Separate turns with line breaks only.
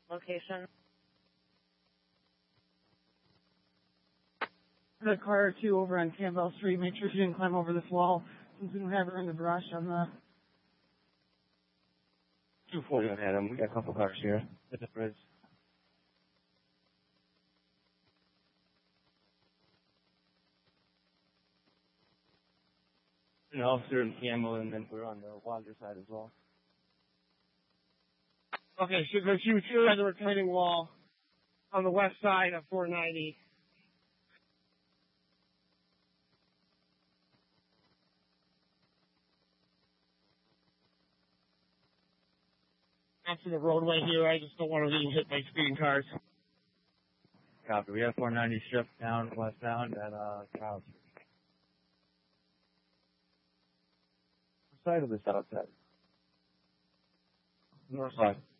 location.
The car or two over on Campbell Street. Make sure she didn't climb over this wall since we don't have her in the brush on the
240 on Adam. We got a couple cars here at the bridge. An officer in Campbell, and then we're on the Wander side as well.
Okay, so there's you two at the retaining wall on the west side of 490. After the roadway here, I just don't want to be hit by speeding cars.
Copy. We have 490 stripped down, westbound at Charles Street. What side of the south side?
North side.